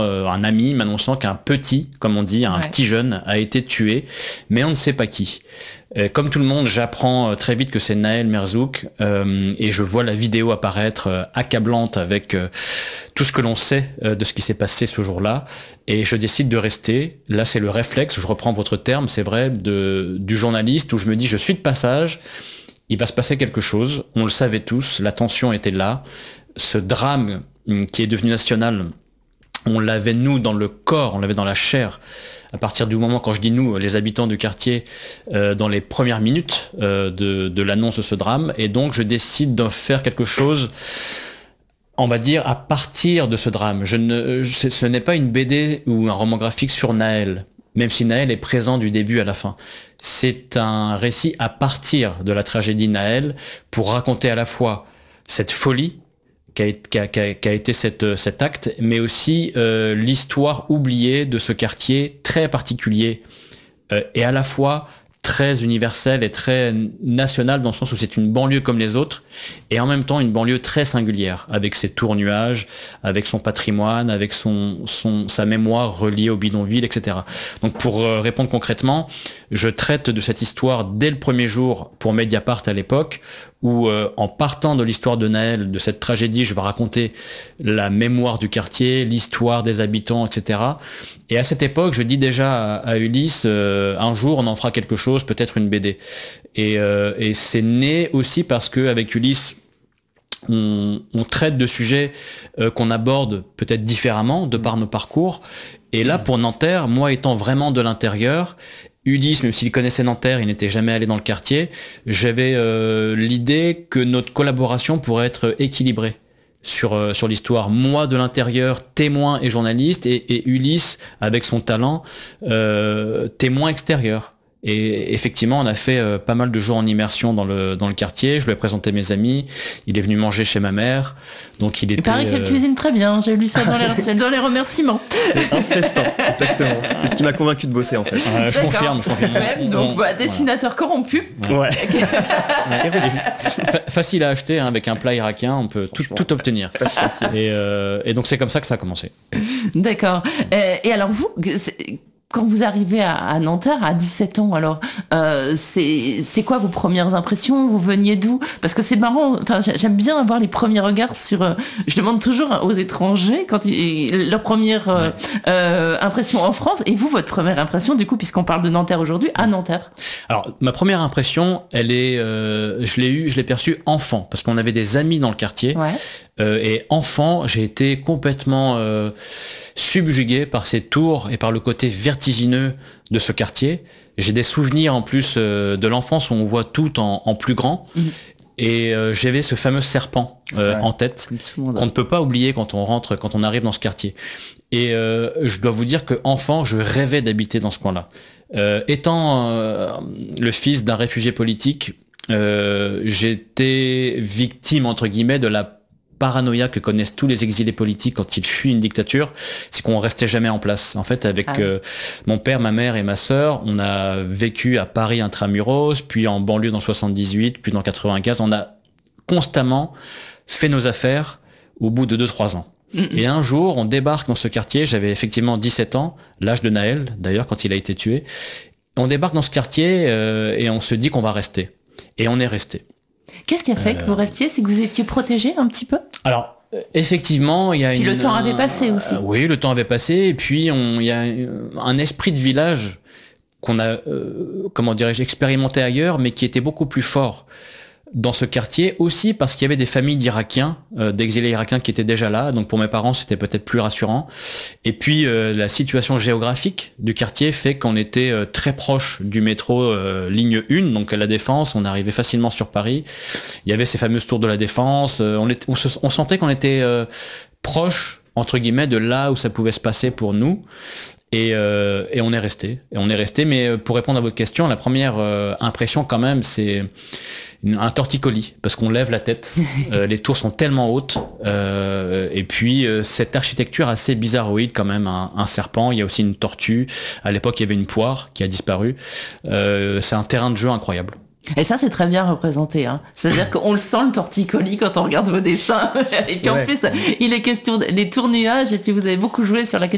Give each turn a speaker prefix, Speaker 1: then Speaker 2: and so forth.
Speaker 1: un ami m'annonçant qu'un petit, comme on dit, un petit jeune a été tué, mais on ne sait pas qui. Comme tout le monde, j'apprends très vite que c'est Nahel Merzouk et je vois la vidéo apparaître accablante avec tout ce que l'on sait de ce qui s'est passé ce jour-là et je décide de rester. Là, c'est le réflexe, je reprends votre terme, c'est vrai, du journaliste où je me dis je suis de passage, il va se passer quelque chose, on le savait tous, la tension était là, ce drame qui est devenu national, on l'avait nous dans le corps, on l'avait dans la chair. À partir du moment, quand je dis nous, les habitants du quartier, dans les premières minutes de l'annonce de ce drame, et donc je décide de faire quelque chose, on va dire, à partir de ce drame. Ce n'est pas une BD ou un roman graphique sur Nahel, même si Nahel est présent du début à la fin. C'est un récit à partir de la tragédie Nahel pour raconter à la fois cette folie qu'a été cet acte, mais aussi l'histoire oubliée de ce quartier très particulier et à la fois très universel et très national dans le sens où c'est une banlieue comme les autres et en même temps une banlieue très singulière avec ses tours-nuages, avec son patrimoine, avec sa mémoire reliée au bidonville, etc. Donc pour répondre concrètement, je traite de cette histoire dès le premier jour pour Mediapart à l'époque où en partant de l'histoire de Nahel, de cette tragédie, je vais raconter la mémoire du quartier, l'histoire des habitants, etc. Et à cette époque, je dis déjà à Ulysse, un jour on en fera quelque chose, peut-être une BD. Et c'est né aussi parce qu'avec Ulysse, on traite de sujets qu'on aborde peut-être différemment de par nos parcours. Et là, pour Nanterre, moi étant vraiment de l'intérieur, Ulysse, même s'il connaissait Nanterre, il n'était jamais allé dans le quartier, j'avais l'idée que notre collaboration pourrait être équilibrée sur l'histoire. Moi de l'intérieur, témoin et journaliste, et Ulysse, avec son talent, témoin extérieur. Et effectivement, on a fait pas mal de jours en immersion dans le quartier. Je lui ai présenté mes amis. Il est venu manger chez ma mère. Donc il
Speaker 2: paraît qu'elle cuisine très bien. J'ai lu ça dans les remerciements.
Speaker 3: C'est incestant, exactement. C'est ce qui m'a convaincu de bosser en fait.
Speaker 1: Je confirme.
Speaker 2: Donc dessinateur corrompu.
Speaker 3: Ouais.
Speaker 1: Facile à acheter, hein, avec un plat irakien, on peut tout obtenir. Et donc c'est comme ça que ça a commencé.
Speaker 2: D'accord. Et alors vous, quand vous arrivez à Nanterre à 17 ans, alors c'est quoi vos premières impressions? Vous veniez d'où? Parce que c'est marrant, j'aime bien avoir les premiers regards sur... je demande toujours aux étrangers quand leur première impression en France, et vous, votre première impression, du coup, puisqu'on parle de Nanterre aujourd'hui, à Nanterre.
Speaker 1: Alors, ma première impression, elle est... je l'ai perçue enfant, parce qu'on avait des amis dans le quartier.
Speaker 2: Ouais.
Speaker 1: Et enfant, j'ai été complètement subjugué par ces tours et par le côté vertigineux de ce quartier. J'ai des souvenirs en plus de l'enfance où on voit tout en plus grand. Mmh. Et j'avais ce fameux serpent en tête qu'on ne peut pas oublier quand on arrive dans ce quartier. Et je dois vous dire qu'enfant, je rêvais d'habiter dans ce coin-là. Étant le fils d'un réfugié politique, j'étais victime, entre guillemets, de la paranoïa que connaissent tous les exilés politiques quand ils fuient une dictature, c'est qu'on restait jamais en place. En fait, avec mon père, ma mère et ma sœur, on a vécu à Paris intramuros, puis en banlieue dans 78, puis dans 95. On a constamment fait nos affaires au bout de 2-3 ans. Et un jour, on débarque dans ce quartier, j'avais effectivement 17 ans, l'âge de Nahel, d'ailleurs, quand il a été tué. On débarque dans ce quartier et on se dit qu'on va rester. Et on est resté.
Speaker 2: Qu'est-ce qui a fait que vous restiez? C'est que vous étiez protégé un petit peu?
Speaker 1: Alors, effectivement, il y a
Speaker 2: le temps avait passé aussi.
Speaker 1: Oui, le temps avait passé. Et puis, il y a un esprit de village qu'on a, expérimenté ailleurs, mais qui était beaucoup plus fort dans ce quartier, aussi parce qu'il y avait des familles d'Irakiens, d'exilés irakiens qui étaient déjà là. Donc pour mes parents, c'était peut-être plus rassurant. Et puis la situation géographique du quartier fait qu'on était très proche du métro ligne 1, donc à la Défense. On arrivait facilement sur Paris. Il y avait ces fameuses tours de la Défense. On sentait qu'on était proche, entre guillemets, de là où ça pouvait se passer pour nous. Et on est resté. Mais pour répondre à votre question, la première impression quand même, c'est un torticolis, parce qu'on lève la tête. Les tours sont tellement hautes. Et puis cette architecture assez bizarroïde quand même, un serpent, il y a aussi une tortue. À l'époque, il y avait une poire qui a disparu. C'est un terrain de jeu incroyable.
Speaker 2: Et ça, c'est très bien représenté. Hein. C'est-à-dire qu'on le sent, le torticolis, quand on regarde vos dessins. Et puis en plus, il est question des tours-nuages, et puis vous avez beaucoup joué sur la question